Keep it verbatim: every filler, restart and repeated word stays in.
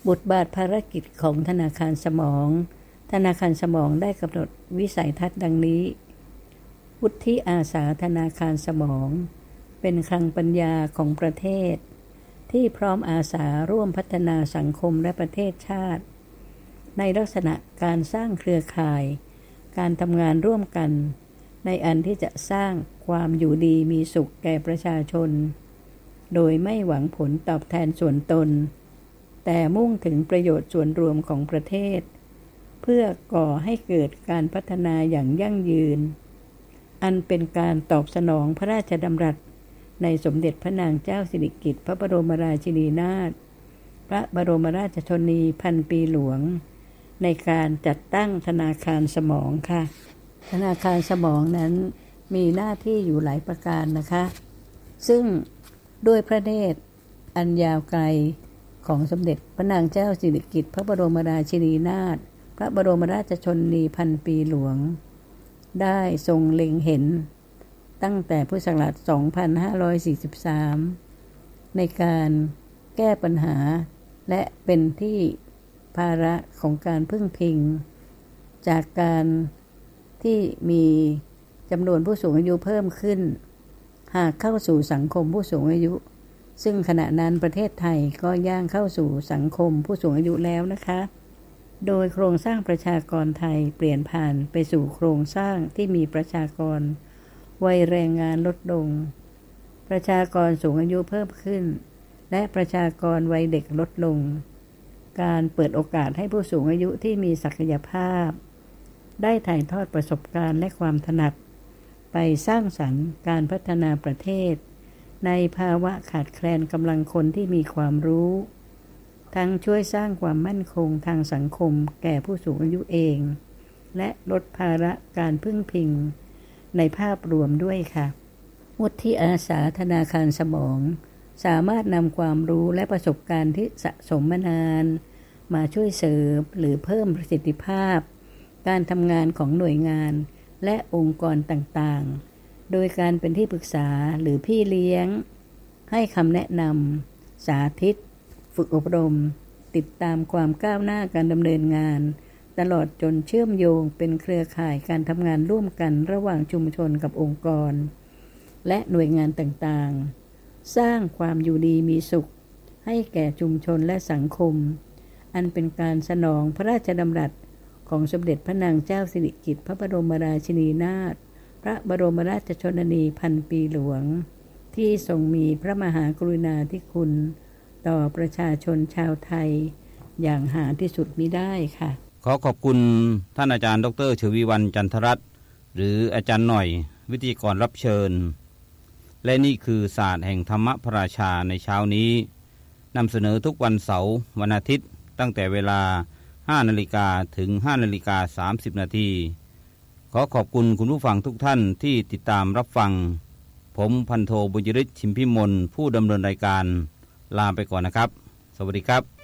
บทบาทภารกิจของธนาคารสมองธนาคารสมองได้กำหนดวิสัยทัศน์ดังนี้วุฒิอาสาธนาคารสมองเป็นคลังปัญญาของประเทศที่พร้อมอาสาร่วมพัฒนาสังคมและประเทศชาติในลักษณะการสร้างเครือข่ายการทำงานร่วมกันในอันที่จะสร้างความอยู่ดีมีสุขแก่ประชาชนโดยไม่หวังผลตอบแทนส่วนตนแต่มุ่งถึงประโยชน์ส่วนรวมของประเทศเพื่อก่อให้เกิดการพัฒนาอย่างยั่งยืนอันเป็นการตอบสนองพระราชดำรัสในสมเด็จพระนางเจ้าสิริกิติ์พระบรมราชินีนาถพระบรมราชชนนีพันปีหลวงในการจัดตั้งธนาคารสมองค่ะธนาคารสมองนั้นมีหน้าที่อยู่หลายประการนะคะซึ่งด้วยพระเนตรอันยาวไกลของสมเด็จพระนางเจ้าสิริกิติ์พระบรมราชินีนาถพระบรมราชชนนีพันปีหลวงได้ทรงเล็งเห็นตั้งแต่พุทธศักราชสองพันห้าร้อยสี่สิบสามในการแก้ปัญหาและเป็นที่ภาระของการพึ่งพิงจากการที่มีจำนวนผู้สูงอายุเพิ่มขึ้นหากเข้าสู่สังคมผู้สูงอายุซึ่งขณะนั้นประเทศไทยก็ย่างเข้าสู่สังคมผู้สูงอายุแล้วนะคะโดยโครงสร้างประชากรไทยเปลี่ยนผ่านไปสู่โครงสร้างที่มีประชากรวัยแรงงานลดลงประชากรสูงอายุเพิ่มขึ้นและประชากรวัยเด็กลดลงการเปิดโอกาสให้ผู้สูงอายุที่มีศักยภาพได้ถ่ายทอดประสบการณ์และความถนัดไปสร้างสรรค์การพัฒนาประเทศในภาวะขาดแคลนกำลังคนที่มีความรู้ทั้งช่วยสร้างความมั่นคงทางสังคมแก่ผู้สูงอายุเองและลดภาระการพึ่งพิงในภาพรวมด้วยค่ะวุฒิอาสาธนาคารสมองสามารถนำความรู้และประสบการณ์ที่สะสมมานานมาช่วยเสริมหรือเพิ่มประสิทธิภาพการทำงานของหน่วยงานและองค์กรต่างๆโดยการเป็นที่ปรึกษาหรือพี่เลี้ยงให้คำแนะนำสาธิตฝึกอบรมติดตามความก้าวหน้าการดำเนินงานตลอดจนเชื่อมโยงเป็นเครือข่ายการทำงานร่วมกันระหว่างชุมชนกับองค์กรและหน่วยงานต่างๆสร้างความอยู่ดีมีสุขให้แก่ชุมชนและสังคมอันเป็นการสนองพระราชดำรัสของสมเด็จพระนางเจ้าสิริกิติ์พระบรมราชินีนาถพระบรมราชชนนีพันปีหลวงที่ทรงมีพระมหากรุณาธิคุณต่อประชาชนชาวไทยอย่างหาที่สุดมิได้ค่ะขอขอบคุณท่านอาจารย์ดร.ชวีวรรณจันทรัตน์หรืออาจารย์หน่อยวิทยากรรับเชิญและนี่คือศาสตร์แห่งธรรมพระราชาในเช้านี้นำเสนอทุกวันเสาร์วันอาทิตย์ตั้งแต่เวลา ห้านาฬิกา ถึง ห้านาฬิกาสามสิบ นาทีขอขอบคุณคุณผู้ฟังทุกท่านที่ติดตามรับฟังผมพันโทบุญยฤทธิ์ชิมพิมลผู้ดำเนินรายการลาไปก่อนนะครับสวัสดีครับ